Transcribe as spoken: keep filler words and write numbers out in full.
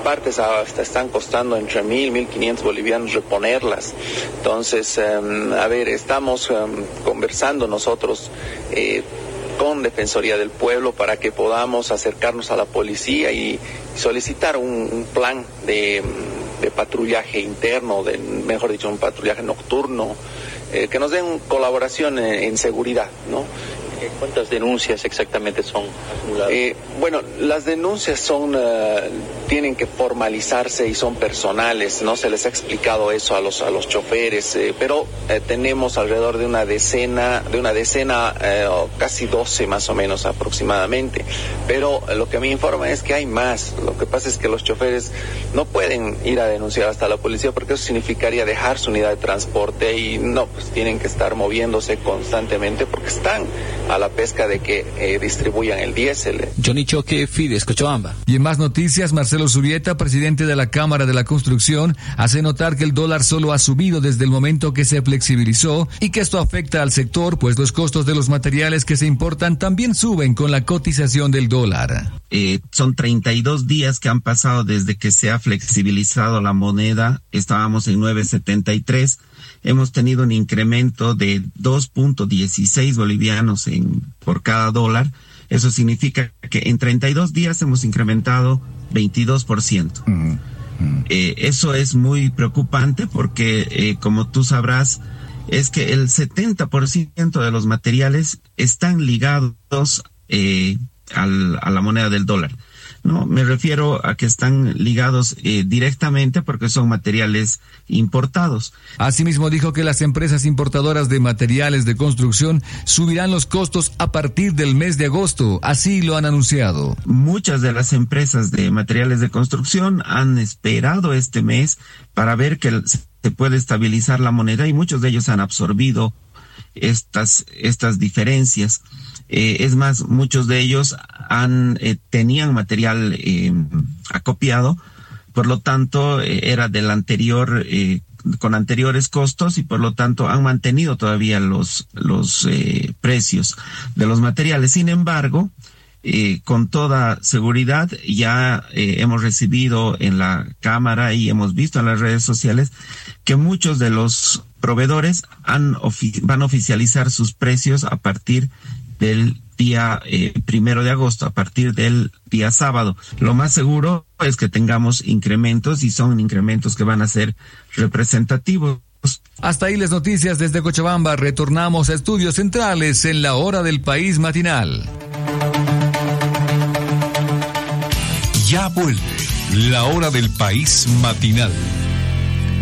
partes hasta están costando entre mil, mil quinientos bolivianos reponerlas. Entonces, um, a ver, estamos um, conversando nosotros eh, con Defensoría del Pueblo para que podamos acercarnos a la policía y solicitar un, un plan de, de patrullaje interno, de, mejor dicho, un patrullaje nocturno, eh, que nos den colaboración en, en seguridad, ¿no? ¿Cuántas denuncias exactamente son acumuladas? Eh, bueno, las denuncias son uh, tienen que formalizarse y son personales, no se les ha explicado eso a los a los choferes, eh, pero eh, tenemos alrededor de una decena, de una decena, eh, casi doce más o menos aproximadamente, pero eh, lo que me informa es que hay más. Lo que pasa es que los choferes no pueden ir a denunciar hasta la policía porque eso significaría dejar su unidad de transporte y no, pues tienen que estar moviéndose constantemente porque están a la pesca de que eh, distribuyan el diésel. Johnny Choque, Fides, Cochabamba. Y en más noticias, Marcelo Zurieta, presidente de la Cámara de la Construcción, hace notar que el dólar solo ha subido desde el momento que se flexibilizó y que esto afecta al sector, pues los costos de los materiales que se importan también suben con la cotización del dólar. Eh, son treinta y dos días que han pasado desde que se ha flexibilizado la moneda. Estábamos en nueve setenta y tres. Hemos tenido un incremento de dos punto dieciséis bolivianos en, por cada dólar. Eso significa que en treinta y dos días hemos incrementado veintidós por ciento. Mm, mm. Eh, eso es muy preocupante porque, eh, como tú sabrás, es que el setenta por ciento de los materiales están ligados eh, al, a la moneda del dólar. No, me refiero a que están ligados eh, directamente porque son materiales importados. Asimismo dijo que las empresas importadoras de materiales de construcción subirán los costos a partir del mes de agosto, así lo han anunciado. Muchas de las empresas de materiales de construcción han esperado este mes para ver que se puede estabilizar la moneda y muchos de ellos han absorbido estas, estas diferencias. Eh, es más, muchos de ellos han eh, tenían material eh, acopiado, por lo tanto eh, era del anterior, eh, con anteriores costos y por lo tanto han mantenido todavía los los eh, precios de los materiales. Sin embargo, eh, con toda seguridad ya eh, hemos recibido en la Cámara y hemos visto en las redes sociales que muchos de los proveedores han ofi- van a oficializar sus precios a partir del día eh, primero de agosto, a partir del día sábado. Lo más seguro es que tengamos incrementos y son incrementos que van a ser representativos. Hasta ahí las noticias desde Cochabamba. Retornamos a Estudios Centrales en la hora del país matinal. Ya vuelve la hora del país matinal.